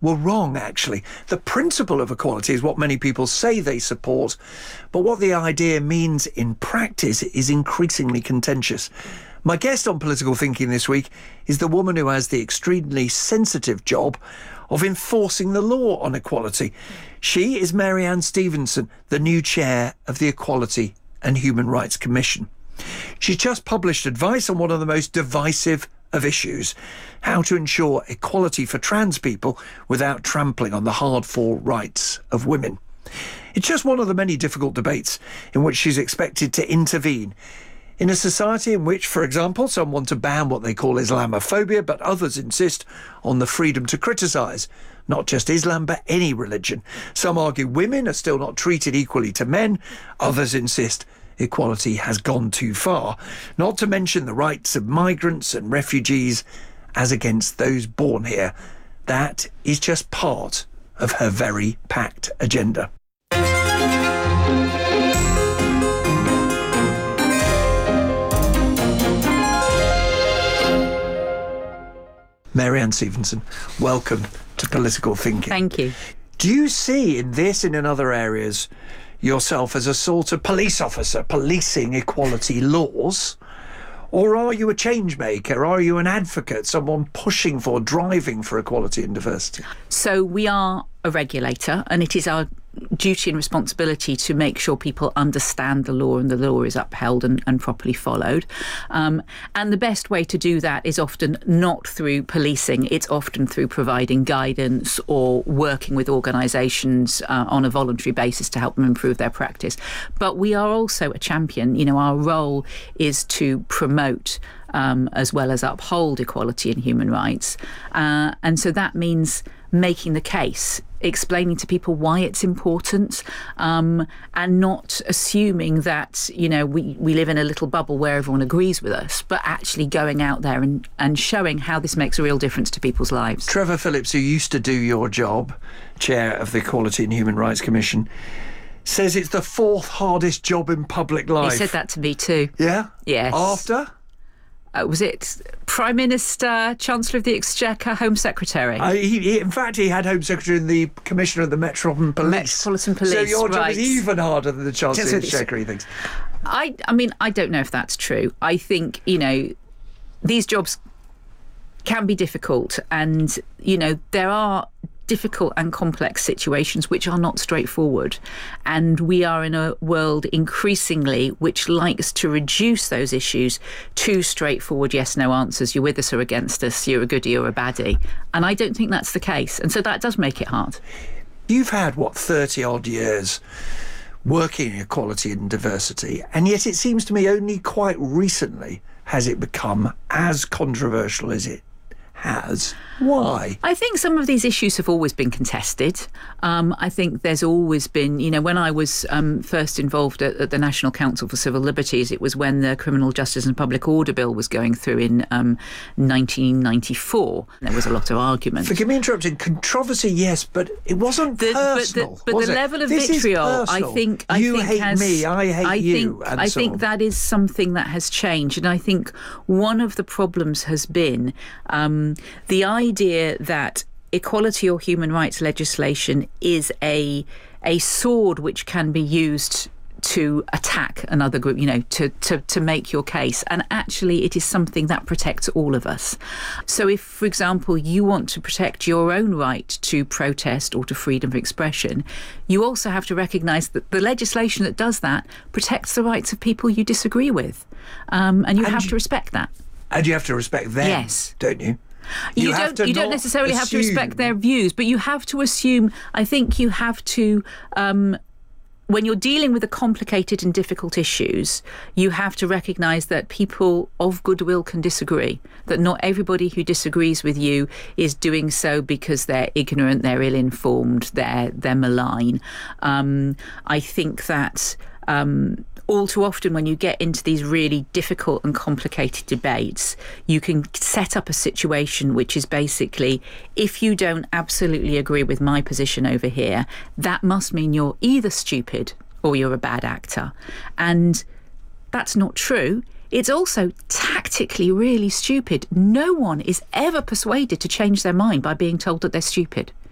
were wrong, actually. The principle of equality is what many people say they support, but what the idea means in practice is increasingly contentious. My guest on Political Thinking this week is the woman who has the extremely sensitive job of enforcing the law on equality. She is Mary-Anne Stevenson, the new chair of the Equality and Human Rights Commission. She's just published advice on one of the most divisive of issues: how to ensure equality for trans people without trampling on the hard-fought rights of women. It's just one of the many difficult debates in which she's expected to intervene. In a society in which, for example, some want to ban what they call Islamophobia, but others insist on the freedom to criticise not just Islam, but any religion. Some argue women are still not treated equally to men. Others insist equality has gone too far, not to mention the rights of migrants and refugees as against those born here. That is just part of her very packed agenda. Mary-Anne Stevenson, welcome to Political Thinking. Thank you. Do you see in this and in other areas yourself as a sort of police officer policing equality laws? Or are you a change maker? Are you an advocate, someone pushing for, driving for equality and diversity? So we are a regulator, and it is our duty and responsibility to make sure people understand the law and the law is upheld and properly followed. And the best way to do that is often not through policing. It's often through providing guidance or working with organisations on a voluntary basis to help them improve their practice. But we are also a champion. You know, our role is to promote as well as uphold equality and human rights. And so that means making the case, explaining to people why it's important, and not assuming that, you know, we live in a little bubble where everyone agrees with us, but actually going out there and showing how this makes a real difference to people's lives. Trevor Phillips, who used to do your job, chair of the Equality and Human Rights Commission, says it's the fourth hardest job in public life. He said that to me too. Yeah? Yes. After? Was it Prime Minister, Chancellor of the Exchequer, Home Secretary? In fact, he had Home Secretary and the Commissioner of the Metropolitan Police. So your job right. is even harder than the Chancellor of the Exchequer, he thinks. I mean, I don't know if that's true. I think, you know, these jobs can be difficult, and, you know, there are difficult and complex situations which are not straightforward, and we are in a world increasingly which likes to reduce those issues to straightforward yes no answers. You're with us or against us, you're a goodie or a baddie, and I don't think that's the case, and so that does make it hard. You've had 30 odd years working in equality and diversity, and yet it seems to me only quite recently has it become as controversial as it has. Why? I think some of these issues have always been contested. I think there's always been, you know, when I was first involved at the National Council for Civil Liberties, it was when the Criminal Justice and Public Order Bill was going through in 1994. There was a lot of argument. Forgive me interrupting. Controversy, yes, but it wasn't personal. But the level of vitriol, I think you hate has, me, I hate you. I think that is something that has changed, and I think one of the problems has been the idea that equality or human rights legislation is a sword which can be used to attack another group, you know, to make your case. And actually it is something that protects all of us. So if, for example, you want to protect your own right to protest or to freedom of expression, you also have to recognise that the legislation that does that protects the rights of people you disagree with. And you have to respect that. And you have to respect them, yes, don't you? You don't necessarily have to respect their views, but you have to assume, I think you have to, when you're dealing with the complicated and difficult issues, you have to recognise that people of goodwill can disagree, that not everybody who disagrees with you is doing so because they're ignorant, they're ill-informed, they're malign. I think that all too often when you get into these really difficult and complicated debates, you can set up a situation which is basically, if you don't absolutely agree with my position over here, that must mean you're either stupid or you're a bad actor. And that's not true. It's also tactically really stupid. No one is ever persuaded to change their mind by being told that they're stupid.